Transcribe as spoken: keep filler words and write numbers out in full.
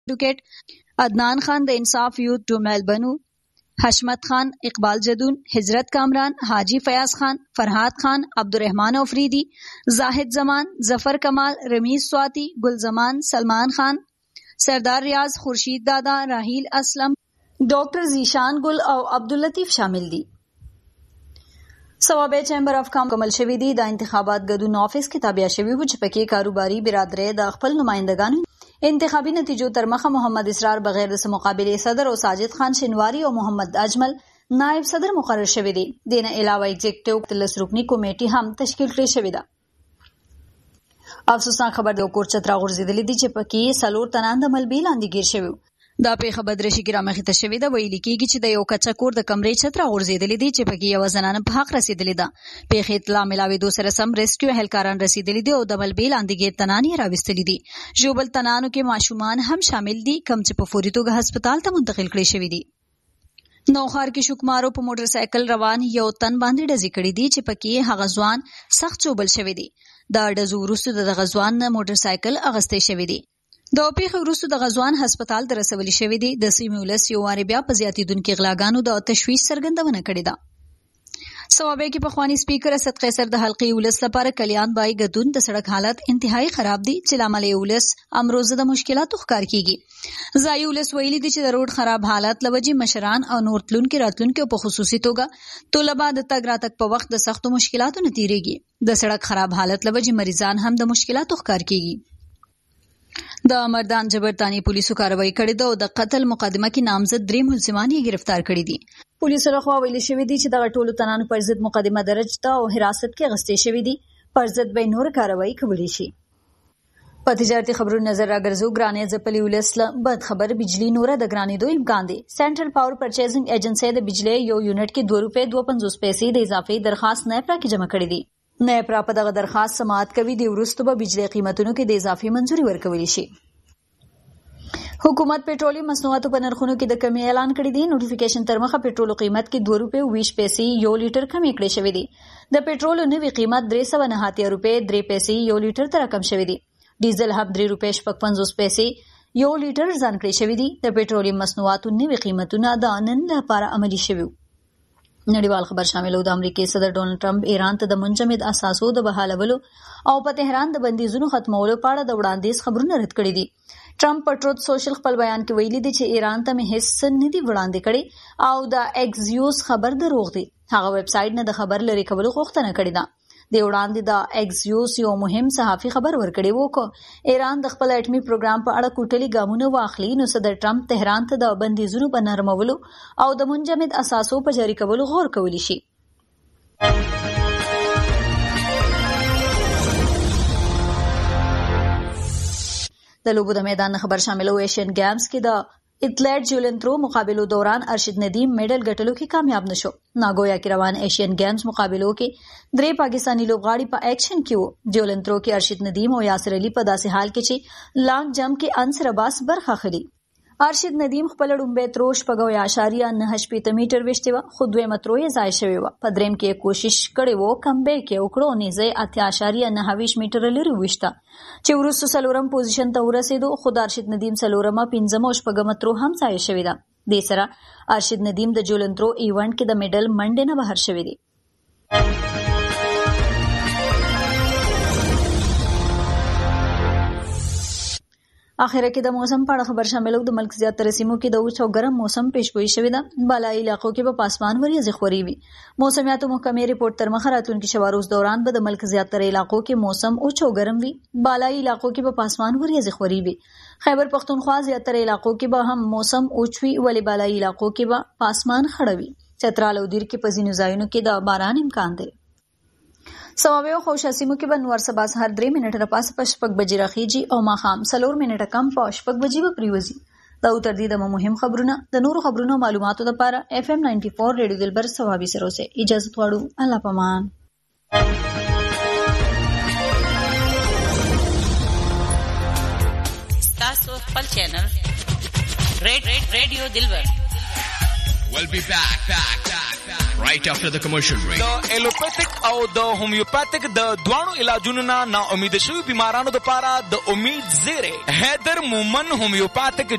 ایڈوکیٹ عدنان خان د انصاف یوتھ ټو میلبرن، حشمت خان، اقبال جدون، ہجرت کامران، حاجی فیاض خان، فرحات خان، عبدالرحمان افریدی، زاہد زمان، ظفر کمال، رمیز سواتی، گل زمان، سلمان خان، سردار ریاض، خورشید دادا، راہیل اسلم، ڈاکٹر زیشان گل او عبداللطیف شامل دي. صوابع چیمبر اف کام مکمل شوی دی. دا انتخابات ګډون آفیس کې تابع شوی و چې پکې کاروباري برادرۍ د خپل نمائندگانو انتخابي نتیجو تر مخه محمد اسرار بغیر د مقابله صدر او ساجد خان شنواری او محمد اجمل نائب صدر مقرر شوی دی. دینه علاوه ایگزیکټیو تلس رکنی کمیټي هم تشکیل کړی شوی ده. افسوسناک خبر د کور چترا غورځیدلې دي چې پکې سلور تنان د ملبي لاندې گیر شوی. دا پیښه بدرشي کې رامخته شوې ده. ویل کېږي چې د یو کچا کور د کمرې چترا غورځېدلې دي چې پکې یو زنانه په حق رسیدلې ده. پیښې اطلاع ملاوېدو سره سم ریسکیو اهلکاران رسیدلې دي او د ملبي لاندې ګیر تنان یې راوستلې دي. ژوبل تنانو کې ماشومان هم شامل دي کوم چې په فوري توګه هسپتال ته منتقل کړي شوي دي. نوخار کې شوکمارو په موټر سایکل روان یو تن باندې ډزې کړې دي چې پکې هغه ځوان سخت چوبل شوی دی. دا ډزو وروسته د دغه ځوان نه موټر سایکل اغستی شوی دی. د پیښې وروسته د غزوان هسپتال ته رسولې شوې دي. د سیمې ولس یو وارې بیا په زیاتېدونکو غلاګانو د تشویش څرګندونه کړې ده. صوابع کې پخوانی سپیکر اسد قیصر د حلقې ولس لپاره کلیان بای ګدون د سړک حالت انتهایی خراب دي چې لامل یې ولس امروزه د مشکلاتو ښکار کیږي. ځایي ولس ویلي دي چې د روډ خراب حالت لوجې مشران او نور تلونکي راتلونکي په خصوصي توګه طلبه د تګ راتګ په وخت د سختو مشکلاتو نه تیریږي. د سړک خراب حالت لوجې مریضان هم د مشکلاتو ښکار کیږي. د مردان جبرتانی پولیسو کاروایی کړې ده او د قتل مقدمه کې نامزد درې ملزمان یې گرفتار کړي دي. پولیسو لخوا ویل شوي دي چې دغه ټولو تنانو پر ضد مقدمه درج ده او حراست کې اخیستې شوي دي. پر ضد به نور کاروایی کولی شي. په تجارتي خبرونو نظر راګرځو. ګرانې ځپلي ولس له بد خبر بجلی نوره د ګرانېدو امکان دی. سنټرل پاور پرچیزنګ ایجنسۍ د بجلی یو یونټ کې دوه روپۍ دوه پنځوس پیسې د اضافي درخواست نیپرا کې جمع کړي دي. نیپرا په دغه درخواست سماعت کوي. د وروسته به بجلی قیمتونو کې د اضافي منظوري ورکولی شي. حکومت پټرولي مصنوعاتو په نرخونو کې د کمی اعلان کړی دی. نوټیفیکیشن تر مخه پټرولو قیمت کې دوه روپۍ ویش پیسې یو لیټر کمی کړی شوی دی. د پټرولو نوی قیمت درې سوه نه اتیا روپۍ درې پیسې یو لیټر ته راکم شوی دی. ډیزل هم درې روپۍ شپږ پنځوس پیسې یو لیټر ځان کړی شوی دی. د پټرولي مصنوعاتو نوی قیمتونه د نن لپاره عملي شوي. نړیوال خبر شامل و. د امریکای صدر ډونالډ ټرمپ ایران ته د منجمد اساسو د بحالولو او په تهران د بندیزونو ختمولو په اړه د وړاندیز خبرونه رد کړي دي. ټرمپ په ټروت سوشل خپل بیان کې ویلي دي چې ایران ته مې هیڅ څه نه دي وړاندې کړي او د ایکزیوس خبر دروغ دی. هغه ویب سایټ نه د خبر لري کولو غوښتنه کړې ده. د وړاندې د ایکزیوس یو مهم صحافي خبر ورکړی وو چې ایران د خپل اټومي پروګرام په اړه کوټلي ګامونه واخلي نو صدر ټرمپ تهران ته د بندیزونو په نرمولو او د منجمد اساسو په جاری کولو غور کولی شي. د لوبو د میدان خبر شامل و. ایشین گیمز کې د اتلیټ جولن تھرو مقابلو دوران ارشد ندیم میډل ګټلو کې کامیاب نشو. ناګویا کې روان ایشین گیمز مقابلو کې درې پاکستانی لوبغاړي په ایکشن کې وو. جولن تھرو کې ارشد ندیم او یاسر علي په داسې حال کې چې لانګ جمپ کې انصر عباس برخه اخلي. ارشد ندیم خپل ډومبه ترو شپږ اعشاریه نهه شپېته میټر وشتي و. خو دویمه ترو یې ځای شوی و. په دریم کې کوشش کړی وو کمبیک یې وکړو. نږدې اته اعشاریه نهه ویشت میټر لري وشته چې وروسته څلورم پوزیشن ته ورسېدو. خو د ارشد ندیم څلورمه پنځمه او شپږمه ترو هم ځای شوی ده. دې سره ارشد ندیم د جولن تھرو ایونټ کې د میډل منډې نه بهر شوی دی. اخره کې د موسم په اړه خبر شامل و. د ملک زیاتره سیمو کې د وچ او ګرم موسم پیشګویي شوې ده. بالایي علاقو کې به پاسمان وریځې خورې وي. موسمیاتو محکمې رپورټ تر مخه راتلونکي شپه روز دوران به د ملک زیاتره علاقو کې موسم وچ او ګرم وي. بالایي علاقو کې به پاسمان وریځې خورې وي. خیبر پختونخوا زیاتره علاقو کې به هم موسم وچ وي ولې بالایي علاقو کې به پاسمان خړ وي. چترال او دیر کې په ځینو ځایونو کې د باران امکان دی. صوابع او خوشا سیمو کې به نور سبا سهار درې منټه راپاسه په شپږ بجې راخیږي او ماښام څلور منټه کم په شپږ بجې به پریوځي. دا تر دې د مهم خبرونه د نورو خبرونو معلوماتو لپاره اف ام نائنٹی فور ریډیو دلبر صوابي سره اوسه اجازه غواړو. الله پامان. تاسو خپل چینل ریډ ریډ ریډیو دلبر We'll be back, back, back, back, right after the commercial break. The allopathic او د homeopathic د دوانو علاجونو نه نا امید شوی بیمارانو لپاره د امید زیره. حیدر مومن homeopathic